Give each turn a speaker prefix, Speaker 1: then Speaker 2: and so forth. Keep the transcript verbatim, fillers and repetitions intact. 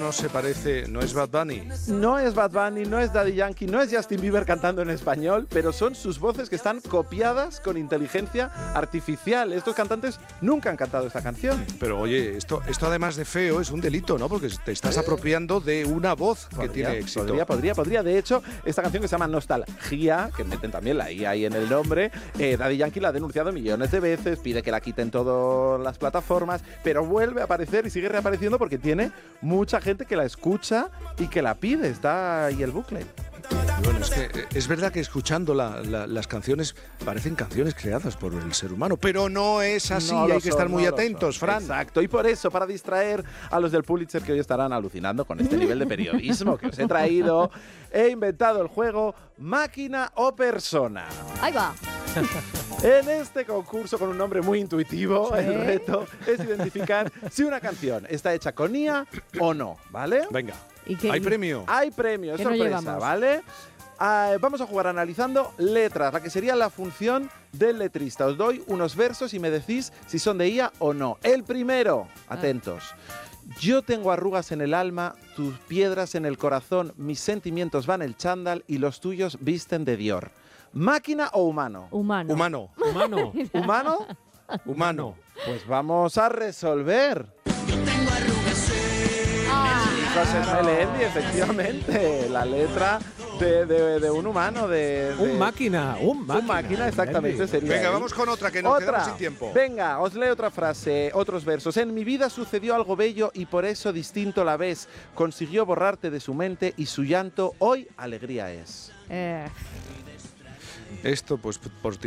Speaker 1: no se parece, no es Bad Bunny.
Speaker 2: No es Bad Bunny, no es Daddy Yankee, no es Justin Bieber cantando en español, pero son sus voces que están copiadas con inteligencia artificial. Estos cantantes nunca han cantado esta canción.
Speaker 1: Pero oye, esto, esto además de feo es un delito, ¿no? Porque te estás apropiando de una voz que
Speaker 2: Podría,
Speaker 1: tiene éxito.
Speaker 2: Podría, podría, podría. De hecho, esta canción que se llama Nostalgia, que meten también la I ahí en el nombre, eh, Daddy Yankee la ha denunciado millones de veces, pide que la quiten todas las plataformas, pero vuelve a aparecer y sigue reapareciendo porque tiene mucha gente que la escucha y que la pide. Está ahí el bucle.
Speaker 1: Bueno, es que es verdad que escuchando la, la, las canciones parecen canciones creadas por el ser humano, pero no es así,
Speaker 2: No
Speaker 1: hay
Speaker 2: lo
Speaker 1: que
Speaker 2: son,
Speaker 1: estar muy
Speaker 2: no lo
Speaker 1: atentos,
Speaker 2: son.
Speaker 1: Fran.
Speaker 2: Exacto, y por eso, para distraer a los del Pulitzer, que hoy estarán alucinando con este nivel de periodismo que os he traído, he inventado el juego Máquina o Persona.
Speaker 3: Ahí va.
Speaker 2: En este concurso, con un nombre muy intuitivo,
Speaker 3: Sí.
Speaker 2: el reto es identificar si una canción está hecha con I A o no, ¿vale?
Speaker 1: Venga,
Speaker 3: ¿Y qué-
Speaker 1: hay premio.
Speaker 2: Hay premio, es
Speaker 3: ¿Qué nos
Speaker 2: sorpresa,
Speaker 3: llevamos?
Speaker 2: ¿vale? Ah, vamos a jugar analizando letras, la que sería la función del letrista. Os doy unos versos y me decís si son de I A o no. El primero, atentos. Yo tengo arrugas en el alma, tus piedras en el corazón, mis sentimientos van el chándal y los tuyos visten de Dior. ¿Máquina o humano?
Speaker 3: Humano.
Speaker 1: Humano,
Speaker 4: Humano.
Speaker 2: ¿Humano?
Speaker 1: humano.
Speaker 2: Pues vamos a resolver.
Speaker 3: Ah,
Speaker 2: José Melendi, efectivamente, la letra de, de- de un humano, de, de-
Speaker 4: Un máquina, un máquina.
Speaker 2: Un máquina, exactamente, sería.
Speaker 1: Venga,
Speaker 2: ahí.
Speaker 1: vamos con otra, que nos
Speaker 2: Otra.
Speaker 1: quedamos sin tiempo.
Speaker 2: Venga, os leo otra frase, otros versos. En mi vida sucedió algo bello y por eso distinto la ves. Consiguió borrarte de su mente y su llanto hoy alegría es.
Speaker 3: eh,
Speaker 1: Esto, pues, por